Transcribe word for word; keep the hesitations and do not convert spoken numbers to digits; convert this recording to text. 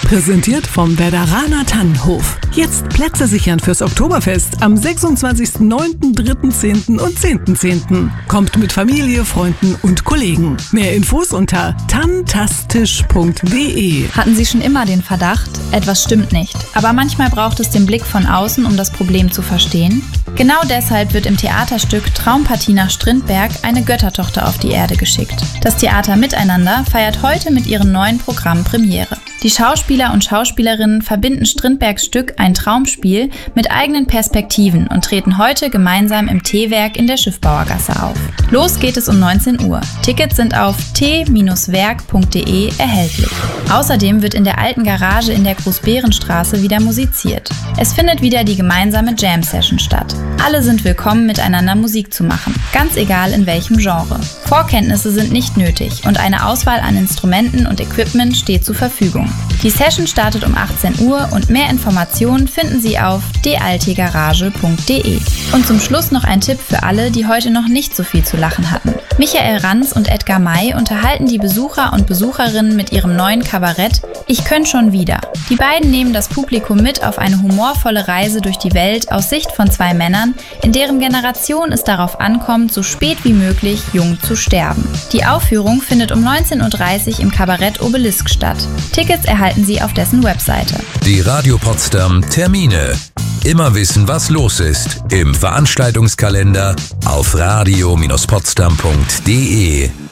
Präsentiert vom Werderaner Tannenhof. Jetzt Plätze sichern fürs Oktoberfest am sechsundzwanzigsten neunten, dritten zehnten und zehnten zehnten Kommt mit Familie, Freunden und Kollegen. Mehr Infos unter tantastisch punkt de. Hatten Sie schon immer den Verdacht, etwas stimmt nicht, aber manchmal braucht es den Blick von außen, um das Problem zu verstehen? Genau deshalb wird im Theaterstück Traumpathie nach Strindberg eine Göttertochter auf die Erde geschickt. Das Theater Miteinander feiert heute mit ihrem neuen Programm Premiere. Die Schauspieler und Schauspielerinnen verbinden Strindbergs Stück Ein Traumspiel mit eigenen Perspektiven und treten heute gemeinsam im T-Werk in der Schiffbauergasse auf. Los geht es um neunzehn Uhr. Tickets sind auf t werk punkt de erhältlich. Außerdem wird in der alten Garage in der Großbärenstraße wieder musiziert. Es findet wieder die gemeinsame Jam-Session statt. Alle sind willkommen, miteinander Musik zu machen, ganz egal in welchem Genre. Vorkenntnisse sind nicht nötig und eine Auswahl an Instrumenten und Equipment steht zur Verfügung. Die Session startet um achtzehn Uhr und mehr Informationen finden Sie auf d alte garage punkt de. Und zum Schluss noch ein Tipp für alle, die heute noch nicht so viel zu lachen hatten. Michael Ranz und Edgar May unterhalten die Besucher und Besucherinnen mit ihrem neuen Kabarett Ich könnt schon wieder. Die beiden nehmen das Publikum mit auf eine humorvolle Reise durch die Welt aus Sicht von zwei Männern, in deren Generation es darauf ankommt, so spät wie möglich jung zu sterben. Die Aufführung findet um neunzehn Uhr dreißig im Kabarett Obelisk statt. Tickets erhalten Sie auf dessen Webseite. Die Radio Potsdam Termine. Immer wissen, was los ist. Im Veranstaltungskalender auf radio Bindestrich potsdam punkt de.